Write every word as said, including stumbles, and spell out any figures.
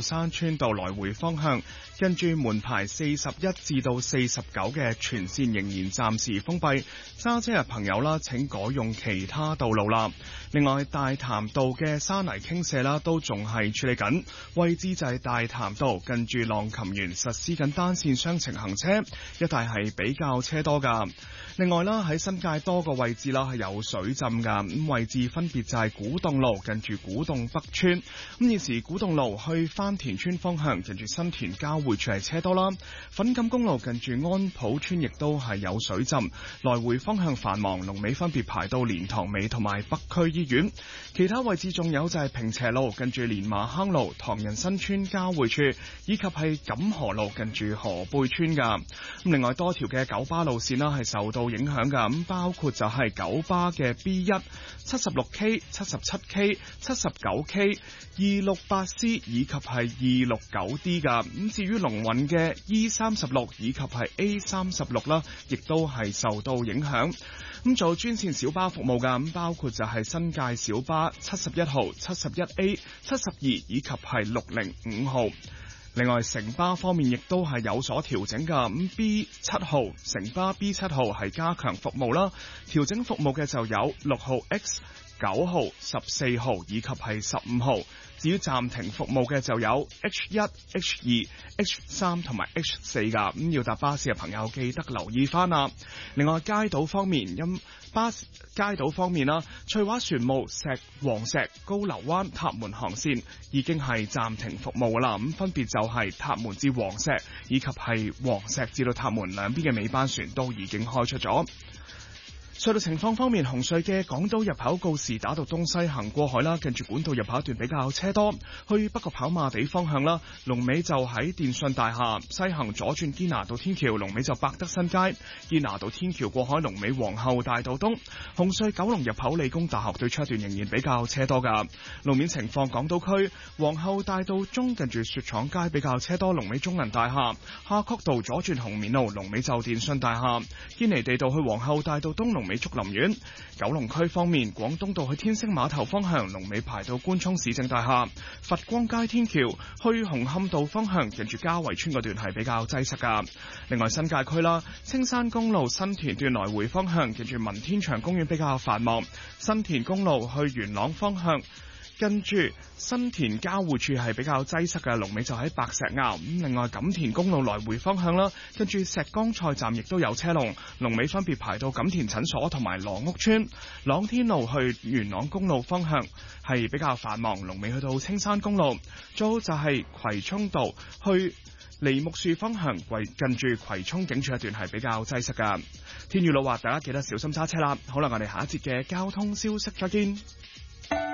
山村道來回方向，跟住門牌四十一至到四十九嘅全線仍然暫時封閉，揸車嘅朋友啦，請改用其他道路啦。另外，大潭道嘅山泥傾瀉啦，都仲係處理緊，位置就係大潭道近住浪琴園實施緊單線雙程行車，一帶係比較車多噶。另外啦，喺新界多個位置啦係有水浸噶，咁位置分別就係古洞路近住古洞北村，咁現時古洞路去番田村方向近住新田交匯處係車多啦。粉錦公路近住安普村亦都係有水浸，來回方向繁忙，龍尾分別排到蓮塘尾同埋北區醫院。其他位置仲有就係平斜路近住蓮麻坑路唐人新村交匯處，以及係錦河路近住河背村噶。咁另外多條嘅九巴路線啦係受到影響噶，咁包括就係九巴嘅 B 一、七十六 K、七十七 K、七十九 K、二六八 C 以及係二六九 D 噶。咁至於龍運嘅 E 三十六以及係 A 三十六啦，亦都係受到影響。咁做專線小巴服務噶，咁包括就係新界小巴七十一號、七十一 A、七十二以及係六零五號。另外城巴方面亦都係有所調整噶，咁 B 七號城巴 B 七號係加強服務啦，調整服務嘅就有六號 X、九號、十四號以及係十五號。至於暫停服務嘅就有 H 一、H 二、H 三同埋 H 四噶，咁要搭巴士嘅朋友記得留意翻啦。另外街島方面，因巴士街島方面啦，翠華船務石黃石高流灣塔門航線已經係暫停服務啦，咁分別就係塔門至黃石以及係黃石至到塔門兩邊嘅尾班船都已經開出咗。隧道情況方面，紅隧嘅港島入口告士打道東西行過海啦，近住管道入口一段比較車多。去北角跑馬地方向啦，龍尾就喺電訊大廈；西行左轉堅拿道天橋，龍尾就百德新街。堅拿道天橋過海，龍尾皇后大道東。紅隧九龍入口理工大學對出一段仍然比較車多噶。路面情況，港島區皇后大道中近住雪廠街比較車多，龍尾中銀大廈。夏慤道左轉紅棉路，龍尾就電訊大廈。堅尼地道去皇后大道東，龍尾竹林苑。九龍區方面，廣東道去天星碼頭方向，龍尾排到官涌市政大廈。佛光街天橋去紅磡道方向，近住嘉圍村嗰段係比較擠塞噶。另外新界區啦，青山公路新田段來回方向，近住文天祥公園比較繁忙。新田公路去元朗方向，跟住新田交匯處係比較擠塞嘅，龍尾就喺白石坳。咁另外錦田公路來回方向啦，跟住石崗菜站亦都有車龍，龍尾分別排到錦田診所同埋羅屋村。朗天路去元朗公路方向係比較繁忙，龍尾去到青山公路。最後就係葵涌道去梨木樹方向，近住葵涌警署一段係比較擠塞噶。天雨路滑，大家記得小心揸車啦。好啦，我哋下一節嘅交通消息再見。